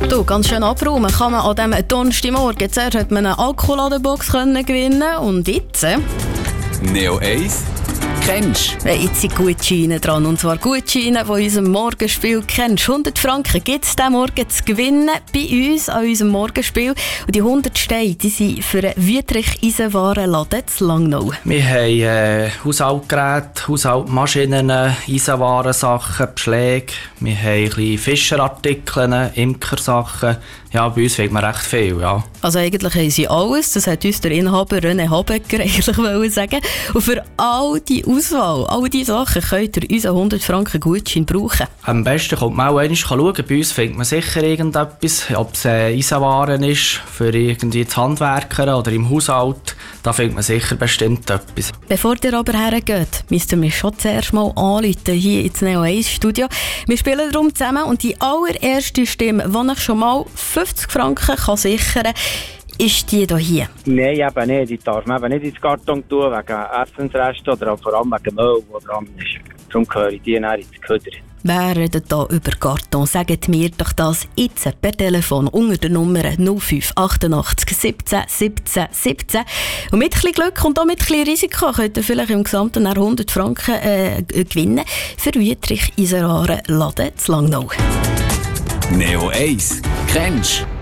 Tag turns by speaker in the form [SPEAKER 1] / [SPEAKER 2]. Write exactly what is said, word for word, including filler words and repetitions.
[SPEAKER 1] Du, ganz schön abräumen kann man an diesem Donnerstagmorgen. Zuerst hat man eine Alkoholladenbox gewinnen und jetzt... Äh,
[SPEAKER 2] Neo eins kennst
[SPEAKER 1] du? Jetzt sind Gutscheine dran. Und zwar Gutscheine, die unserem Morgenspiel kennst. hundert Franken gibt es diesen Morgen zu gewinnen bei uns an unserem Morgenspiel. Und die hundert Steine die sind für einen Wüttrich-Eisenwarenladen zu Langnau.
[SPEAKER 3] Wir haben äh, Haushaltsgeräte, Haushaltsmaschinen, Eisenwarensachen, Beschläge. Wir haben ein bisschen Fischerartikel, Imkersachen. Ja, bei uns findet man recht viel, ja.
[SPEAKER 1] Also eigentlich haben sie alles, das hat uns der Inhaber René Habecker eigentlich wollen sagen. Und für all die Auswahl, all diese Sachen könnt ihr unseren hundert Franken Gutschein brauchen.
[SPEAKER 3] Am besten kommt man auch einmal schauen. Bei uns findet man sicher irgendetwas, ob es äh, Eisenwaren ist, für irgendwie das Handwerker oder im Haushalt. Da findet man sicher bestimmt etwas.
[SPEAKER 1] Bevor ihr aber hergeht, müsst ihr mich schon zuerst mal anrufen, hier ins Neo eins Studio. Wir spielen darum zusammen und die allererste Stimme, die ich schon mal fünfzig Franken kann sichern kann, ist die hier.
[SPEAKER 4] Nein, eben nicht. Die darf man eben nicht ins Karton tun, wegen Essensresten oder vor allem wegen Müll, der dran ist. Darum gehöre ich die dann ins Köder.
[SPEAKER 1] Wer redet hier über Karton? Sagt mir doch das jetzt per Telefon unter der Nummer null fünf achtundachtzig siebzehn siebzehn siebzehn. Und mit ein bisschen Glück und auch mit ein bisschen Risiko könnt ihr vielleicht im Gesamten hundert Franken äh, gewinnen für Wüttrich Eisenwarenladen zu Langnau.
[SPEAKER 2] Neo eins kennst